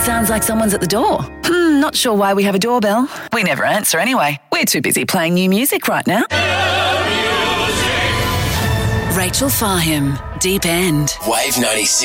sounds like someone's at the door. Not sure why we have a doorbell. We never answer anyway. We're too busy playing new music right now. Rachel Fahim, Deep End. Wave 96.